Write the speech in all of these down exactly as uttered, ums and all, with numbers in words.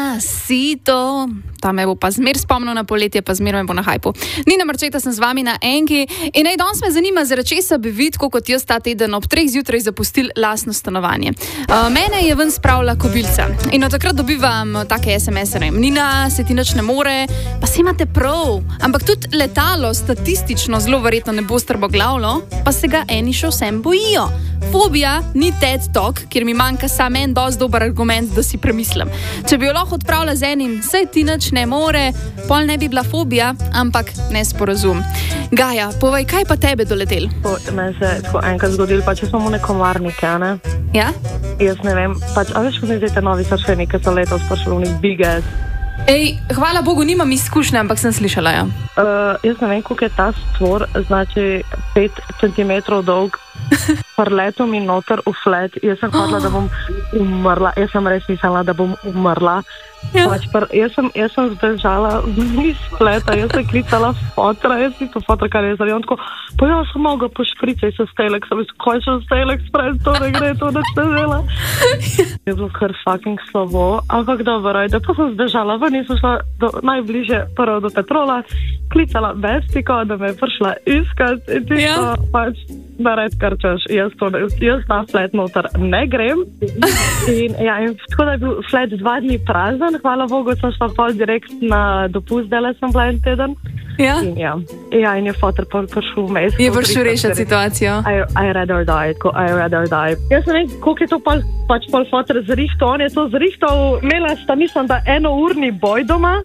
Nina, sito. Ta me bo pa zmer spomnil na poletje, pa zmer me bo na hajpu. Nina Marčeta, sem z vami na Enki. In naj danes me zanima, zaradi česa bi vi, tako kot jaz ta teden ob treh zjutraj zapustil lastno stanovanje. Uh, mene je ven spravila kobilca. In od takrat dobivam take es em ese. Nina, se ti nič ne more, pa se imate prav. Ampak tudi letalo statistično zelo verjetno ne bo strmoglavilo, pa se ga eni še vsem bojijo. Fobija ni TED Talk, kjer mi manjka sam en dosti dober argument, da si premislim. Če bi jo lahko odpravila z enim, saj ti nič ne more, pol ne bi bila fobija, ampak nesporazum. Gaja, povej, kaj pa tebe doletel? Meni se je tako enkrat zgodilo, pa če smo v neko varnike, ne? Ja? Jaz ne vem, pač, a veš, ko se te novi sršeni, ki so letos prišli v njih big ass. Ej, hvala Bogu, nimam izkušnje, ampak sem slišala, ja. Uh, jaz ne vem, koliko je ta stvor, znači pet centimetrov dolg, prleto mi noter v flet, jaz sem hodila, da bom umrla, jaz sem res mislila, da bom umrla. Ja. Pač pr, jaz, sem, jaz sem zdržala iz fleta, jaz sem klicala fotra, jaz nisem fotra, kar je zdaj, on tako, pa jaz sem mogla pošpricati se stelek, sem jaz, kaj še stelek spred, to ne gre, to ne čtevela. Je bilo kar fucking slabo, ampak dobro, da pa sem zdržala, pa nisem šla do, najbliže prvo do Petrola, klicala Bestiko, da me je prišla iskat in tisto, ja. Pač, da red kar češ, jaz, to, jaz na flet noter ne grem. In, ja, in tako da je bil flet dva dni prazen, hvala Bogu, sem šla pol direkt na dopust, dele sem bila en teden. Ja? In, ja. ja, in je foter prišel vmes. Je prišel rešiti situacijo. I, I rather die, I rather die. Jaz ne vem, koliko je to pol, pač pol foter zrihtal, on je to zrihtal, imela sta, mislim, da enourni boj doma.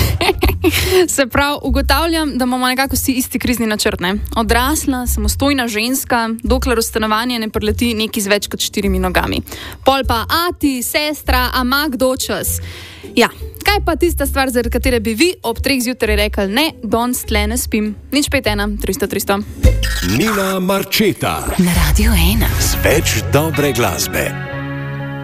Se pravi, ugotavljam, da imamo nekako vsi isti krizni načrt, ne? Odrasla, samostojna ženska, dokler v stanovanje ne prileti neki z več kot štirimi nogami. Pol pa ati, sestra, a ima kdo čas. Ja, kaj pa tista stvar, zaradi katere bi vi ob treh zjutraj rekli, ne, danes tle ne spim. Nič pet ena, tristo tristo. Nina Marčeta na Radio ena. Z več dobre glasbe.